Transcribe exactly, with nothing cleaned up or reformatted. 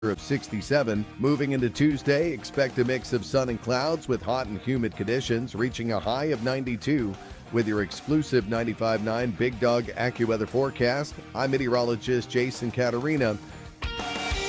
of sixty-seven. Moving into Tuesday, expect a mix of sun and clouds with hot and humid conditions, reaching a high of ninety-two. With your exclusive ninety-five point nine Big Dog AccuWeather forecast, I'm meteorologist Jason Caterina.